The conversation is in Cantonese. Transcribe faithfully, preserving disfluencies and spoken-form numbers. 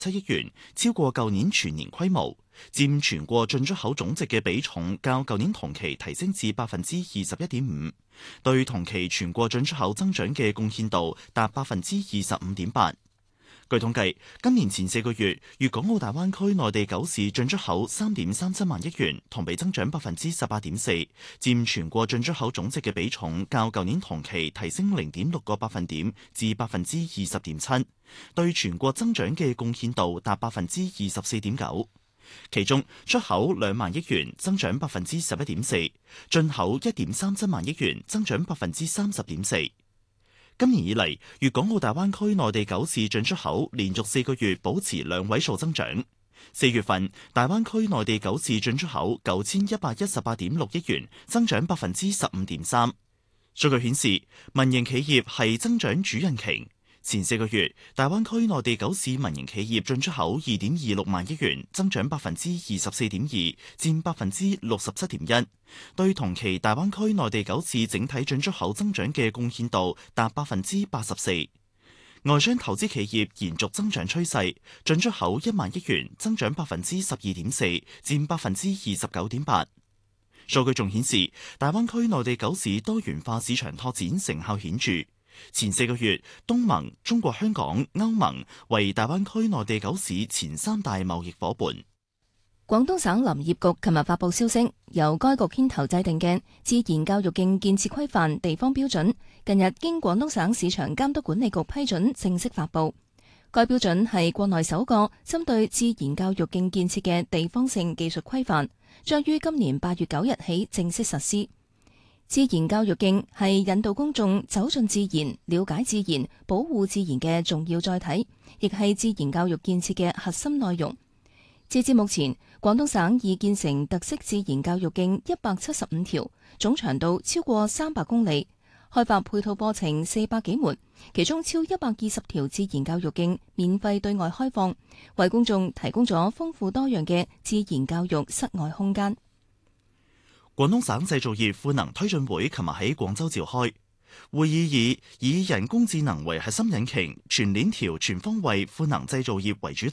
七億元，超過舊年全年規模，佔全國進出口總值嘅比重較舊年同期提升至百分之二十一點五，對同期全國進出口增長嘅貢獻度達百分之二十五點八。據統計，今年前四個月，粵港澳大灣區內地九市進出口三點三七萬億元，同比增長百分之十八點四，佔全國進出口總值嘅比重較舊年同期提升零點六個百分點至百分之二十點七，對全國增長嘅貢獻度達百分之二十四點九。其中出口兩萬億元，增長百分之十一點四；進口一點三七萬億元，增長百分之三十點四。今年以嚟，粵港澳大灣區內地九市進出口連續四個月保持兩位數增長。四月份，大灣區內地九市進出口九千一百一十八點六億元，增長百分之十五點三。數據顯示，民營企業係增長主引擎。前四個月，大灣區內地九市民營企業進出口二點二六萬億元，增長百分之二十四點二，佔百分之六十七點一，對同期大灣區內地九市整體進出口增長嘅貢獻度達百分之八十四。外商投資企業延續增長趨勢，進出口一萬億元，增長百分之十二點四，佔百分之二十九點八。數據仲顯示，大灣區內地九市多元化市場拓展成效顯著。前四個月，東盟、中國香港、歐盟為大灣區內地九市前三大貿易夥伴。 廣東省林業局琴日發布消息，由該局牽頭制定嘅自然教育徑建設規範地方標準，近日經廣東省市場監督管理局批准正式發布。該標準係國內首個針對自然教育徑建設嘅地方性技術規範，將於今年八月九日起正式實施。自然教育徑係引導公眾走進自然、了解自然、保護自然嘅重要載體，亦係自然教育建設嘅核心內容。截至目前，廣東省已建成特色自然教育徑一百七十五條，總長度超過三百公里，開發配套課程四百幾門，其中超一百二十條自然教育徑免費對外開放，為公眾提供咗豐富多樣嘅自然教育室外空間。 廣東省製造業賦能推進會琴日喺廣州召開，會議以以人工智能為核心引擎，全鏈條全方位賦能製造業為主